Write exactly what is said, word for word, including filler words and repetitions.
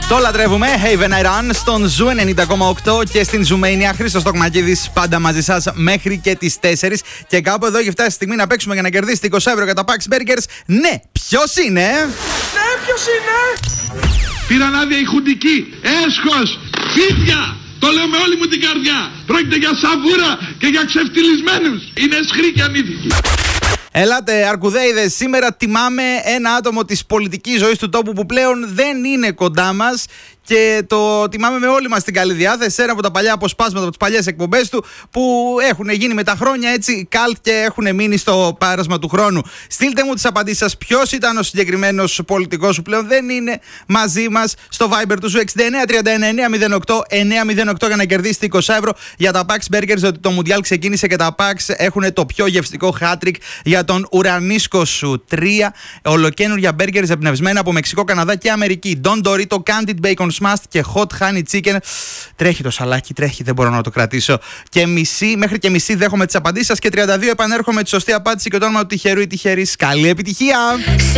Το λατρεύουμε. Hey When I Run στον Ζου ενενήντα κόμμα οκτώ και στην Ζουμania. Χρήστος Τοκμακίδης πάντα μαζί σας μέχρι και τις τέσσερις. Και κάπου εδώ έχει φτάσει η στιγμή να παίξουμε για να κερδίσετε είκοσι ευρώ για τα Pax Burgers. Ναι, ποιος είναι? Ναι, ποιος είναι? Πήραν άδεια η χουντική. Έσχος, φίδια. Το λέω με όλη μου την καρδιά. Πρόκειται για σαβούρα και για ξεφτυλισμένους. Είναι σχρή και ανήθικοι. Ελάτε αρκουδέιδες, σήμερα τιμάμε ένα άτομο της πολιτικής ζωής του τόπου που πλέον δεν είναι κοντά μας και το τιμάμε με όλη μας την καλή διάθεση. Ένα από τα παλιά αποσπάσματα από τις παλιές εκπομπές του που έχουν γίνει με τα χρόνια έτσι καλτ και έχουν μείνει στο πέρασμα του χρόνου. Στείλτε μου τις απαντήσεις σας. Ποιος ήταν ο συγκεκριμένος πολιτικός που πλέον δεν είναι μαζί μας στο Viber του Ζου εξήντα εννέα τριάντα εννέα μηδέν οκτώ εννέα μηδέν οκτώ για να κερδίσετε είκοσι ευρώ για τα Pax Burgers, ότι το Μουντιάλ ξεκίνησε και τα Pax έχουν το πιο γευστικό hat-trick για τον ουρανίσκο σου. Τρία ολοκένουργια burgers εμπνευσμένα από Μεξικό, Καναδά και Αμερική. Don Dorito, Candied Bacon Smashed και Hot Honey Chicken. Τρέχει το σαλάκι, τρέχει, δεν μπορώ να το κρατήσω. Και μισή, μέχρι και μισή δέχομαι τις απαντήσεις σας και τριάντα δύο επανέρχομαι τη σωστή απάντηση και το όνομα του τυχερού ή τυχερής. Καλή επιτυχία!